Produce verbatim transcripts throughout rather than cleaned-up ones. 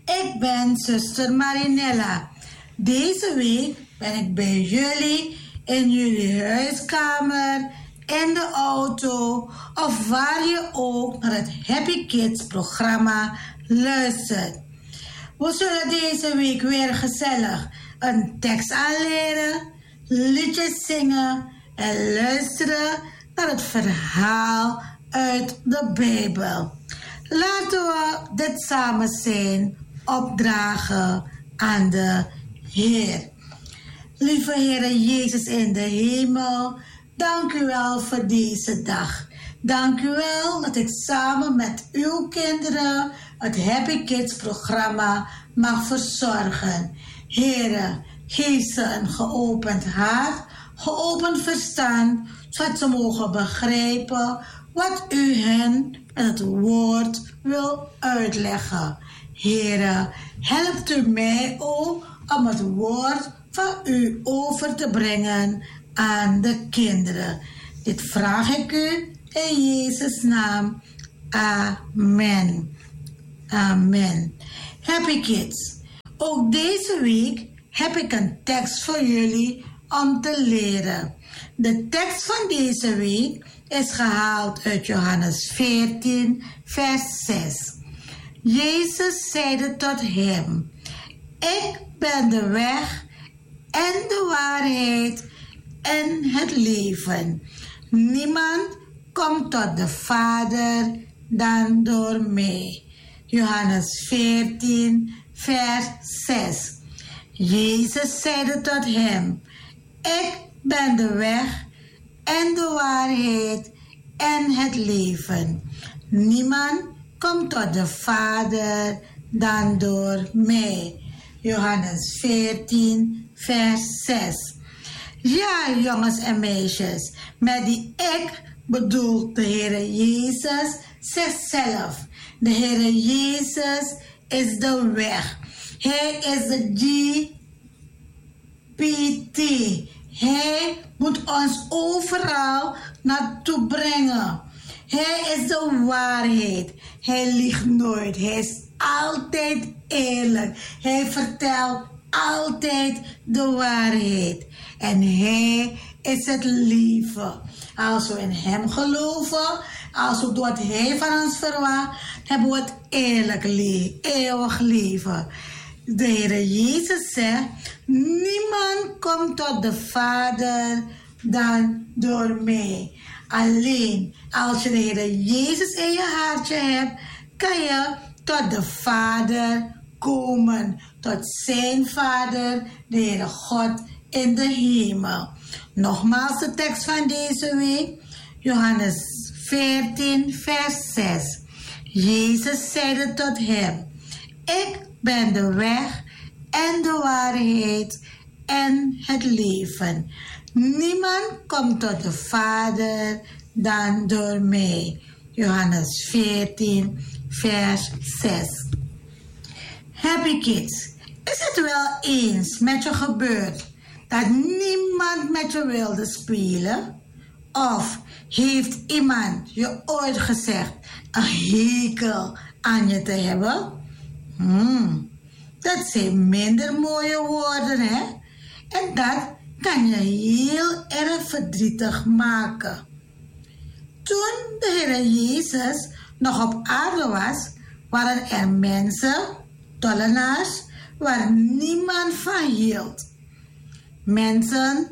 Ik ben zuster Marinella. Deze week ben ik bij jullie in jullie huiskamer, in de auto of waar je ook naar het Happy Kids programma luistert. We zullen deze week weer gezellig een tekst aanleren, liedjes zingen en luisteren naar het verhaal uit de Bijbel. Laten we dit samen zijn opdragen aan de Heer. Lieve Heere Jezus in de hemel, dank u wel voor deze dag. Dank u wel dat ik samen met uw kinderen het Happy Kids programma mag verzorgen. Heere, geef ze een geopend hart, geopend verstand, zodat ze mogen begrijpen wat u hen met het woord wil uitleggen. Heere, helpt u mij ook om het woord van u over te brengen aan de kinderen. Dit vraag ik u in Jezus' naam. Amen. Amen. Happy Kids, ook deze week heb ik een tekst voor jullie om te leren. De tekst van deze week is gehaald uit Johannes veertien, vers zes. Jezus zeide tot hem: ik ben de weg en de waarheid en het leven. Niemand komt tot de Vader dan door mij. Johannes veertien, vers zes. Jezus zeide tot hem: ik ben de weg en de waarheid en het leven. Niemand komt tot de Vader dan door mij. Johannes veertien, vers zes. Ja, jongens en meisjes, met die ik bedoelt de Heere Jezus zichzelf. De Heere Jezus is de weg. Hij is de G P T. Hij moet ons overal naartoe brengen. Hij is de waarheid. Hij liegt nooit. Hij is altijd eerlijk. Hij vertelt altijd de waarheid. En hij is het lieve. Als we in hem geloven, als we doen wat hij van ons verwacht, hebben we het eerlijk leven, eeuwig leven. De Heere Jezus zegt: niemand komt tot de Vader dan door mij. Alleen als je de Heere Jezus in je hartje hebt, kan je tot de Vader komen. Tot zijn Vader, de Heere God in de hemel. Nogmaals de tekst van deze week. Johannes veertien, vers zes. Jezus zeide tot hem: ik ben de weg en de waarheid en het leven. Niemand komt tot de Vader dan door mij. Johannes veertien, vers zes. Happy Kids, is het wel eens met je gebeurd dat niemand met je wilde spelen? Of heeft iemand je ooit gezegd een hekel aan je te hebben? Hmm, dat zijn minder mooie woorden, hè? En dat kan je heel erg verdrietig maken. Toen de Heer Jezus nog op aarde was, waren er mensen, tollenaars, waar niemand van hield. Mensen,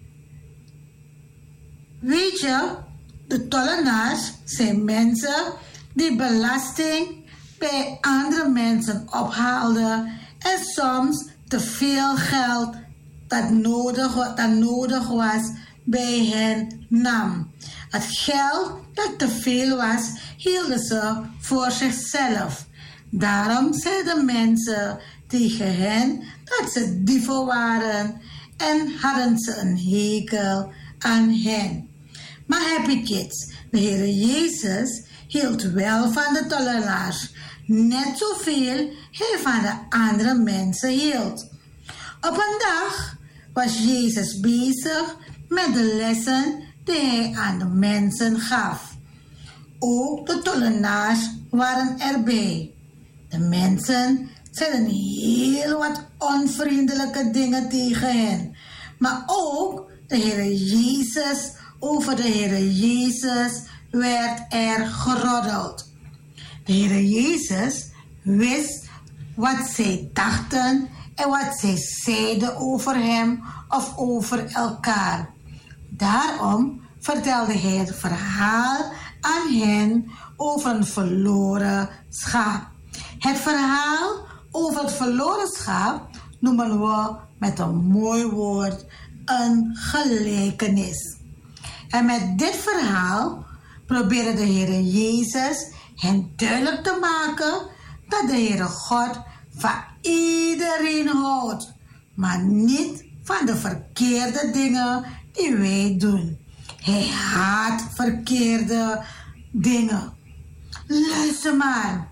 weet je, de tollenaars zijn mensen die belasting bij andere mensen ophaalden en soms te veel geld dat nodig, dat nodig was bij hen nam. Het geld dat te veel was, hielden ze voor zichzelf. Daarom zeiden mensen tegen hen dat ze dieven waren en hadden ze een hekel aan hen. Maar Happy Kids, de Heer Jezus hield wel van de tollenaars, net zoveel hij van de andere mensen hield. Op een dag was Jezus bezig met de lessen die hij aan de mensen gaf. Ook de tollenaars waren erbij. De mensen zijn er heel wat onvriendelijke dingen tegen hen. Maar ook de Heer Jezus, over de Heer Jezus werd er geroddeld. De Heer Jezus wist wat zij dachten en wat zij zeiden over hem of over elkaar. Daarom vertelde hij het verhaal aan hen over een verloren schaap. Het verhaal over het verloren schaap noemen we met een mooi woord een gelijkenis. En met dit verhaal probeerde de Heer Jezus hen duidelijk te maken dat de Heere God van iedereen houdt, maar niet van de verkeerde dingen die wij doen. Hij haat verkeerde dingen. Luister maar.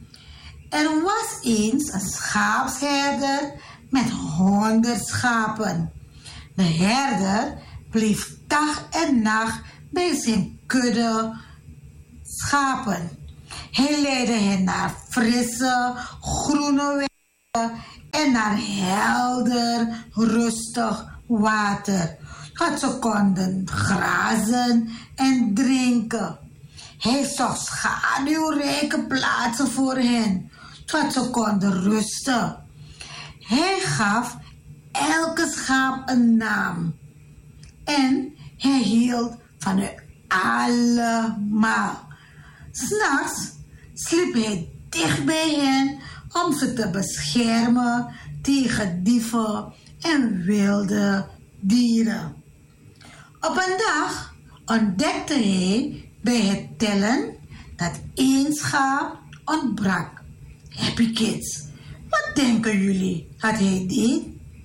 Er was eens een schaapsherder met honderd schapen. De herder bleef dag en nacht bij zijn kudde schapen. Hij leidde hen naar frisse, groene wegen en naar helder, rustig water. Dat ze konden grazen en drinken. Hij zocht schaduwrijke plaatsen voor hen, zodat ze konden rusten. Hij gaf elke schaap een naam. En hij hield van hen allemaal. 'S Nachts sliep hij dicht bij hen om ze te beschermen tegen dieven en wilde dieren. Op een dag ontdekte hij bij het tellen dat één schaap ontbrak. Happy kids, wat denken jullie dat hij deed?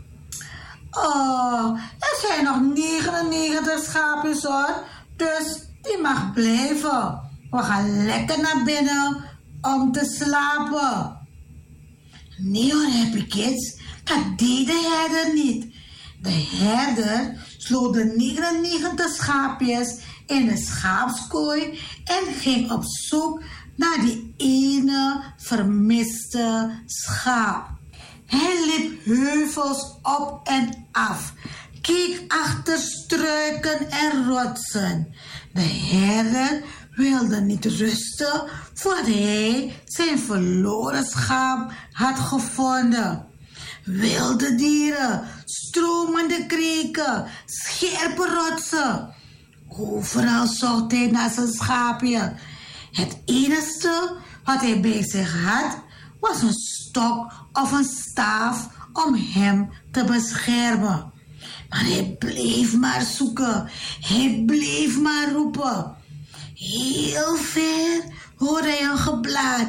Oh, er zijn nog negenennegentig schaapjes hoor, dus die mag blijven. We gaan lekker naar binnen om te slapen. Nee hoor, happy kids, dat deed de herder niet. De herder sloot de negenennegentig schaapjes in de schaapskooi en ging op zoek naar die ene vermiste schaap. Hij liep heuvels op en af, keek achter struiken en rotsen. De herder wilde niet rusten voordat hij zijn verloren schaap had gevonden. Wilde dieren, stromende kreken, scherpe rotsen. Overal zocht hij naar zijn schaapje. Het enige wat hij bij zich had, was een stok of een staaf om hem te beschermen. Maar hij bleef maar zoeken. Hij bleef maar roepen. Heel ver hoorde hij een geblaat.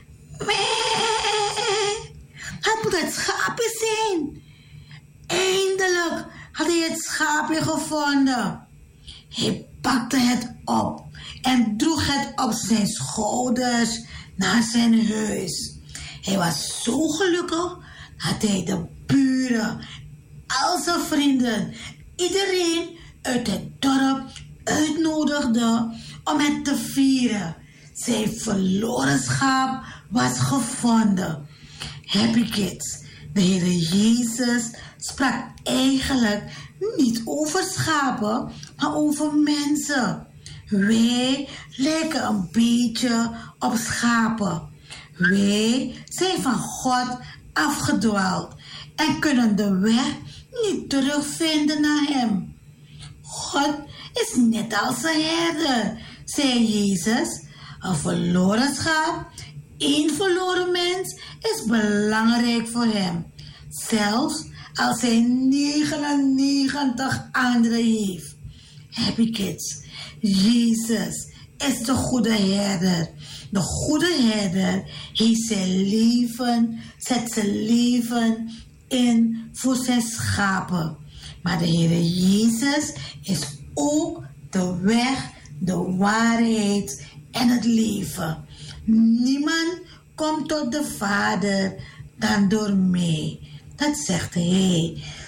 Mee! Het moet het schaapje zijn. Eindelijk had hij het schaapje gevonden. Hij pakte het op en droeg het op zijn schouders naar zijn huis. Hij was zo gelukkig dat hij de buren, al zijn vrienden, iedereen uit het dorp uitnodigde om het te vieren. Zijn verloren schaap was gevonden. Happy kids, de Heer Jezus sprak eigenlijk niet over schapen, maar over mensen. Wij lijken een beetje op schapen. Wij zijn van God afgedwaald en kunnen de weg niet terugvinden naar hem. God is net als een herder, zei Jezus. Een verloren schaap, één verloren mens is belangrijk voor hem. Zelfs als hij negenennegentig anderen heeft. Happy kids, Jezus is de goede herder. De goede herder heeft zijn leven, zet zijn leven in voor zijn schapen. Maar de Heer Jezus is ook de weg, de waarheid en het leven. Niemand komt tot de Vader dan door mij. Dat zegt hij.